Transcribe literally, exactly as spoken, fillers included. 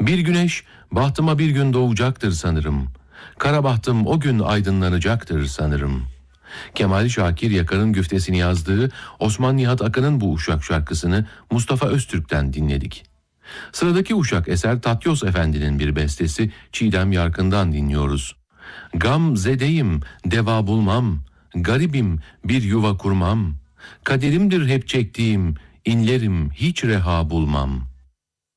Bir güneş bahtıma bir gün doğacaktır sanırım. Kara bahtım o gün aydınlanacaktır sanırım. Kemal Şakir Yakar'ın güftesini yazdığı Osman Nihat Akın'ın bu Uşak şarkısını Mustafa Öztürk'ten dinledik. Sıradaki Uşak eser Tatyos Efendi'nin bir bestesi Çiğdem Yarkın'dan dinliyoruz. Gam zedeyim, deva bulmam, garibim bir yuva kurmam, kaderimdir hep çektiğim, inlerim hiç reha bulmam.